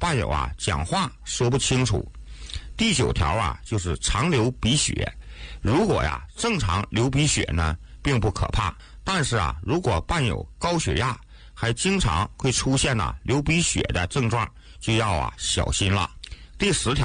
伴有讲话说不清楚。第9条就是常流鼻血。如果正常流鼻血呢，并不可怕，但是如果伴有高血压，还经常会出现流鼻血的症状，就要小心了。第10条